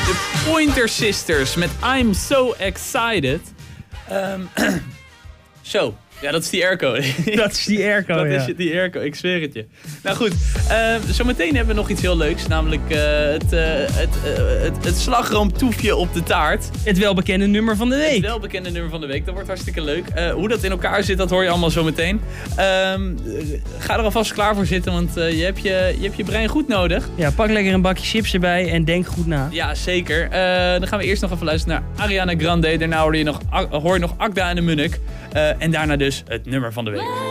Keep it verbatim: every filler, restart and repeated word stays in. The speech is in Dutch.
De Pointer Sisters met I'm So Excited. Um, Zo. Ja, dat is die airco. Dat is die airco, Dat ja. is die airco, ik zweer het je. Nou goed, uh, zometeen hebben we nog iets heel leuks. Namelijk uh, het, uh, het, uh, het, het slagroomtoefje op de taart. Het welbekende nummer van de week. Het welbekende nummer van de week, dat wordt hartstikke leuk. Uh, hoe dat in elkaar zit, dat hoor je allemaal zometeen. Um, ga er alvast klaar voor zitten, want uh, je, hebt je, je hebt je brein goed nodig. Ja, pak lekker een bakje chips erbij en denk goed na. Ja, zeker. Uh, dan gaan we eerst nog even luisteren naar Ariana Grande. Daarna hoor je nog, hoor je nog Akda en de Munnik. Uh, en daarna dus het nummer van de week.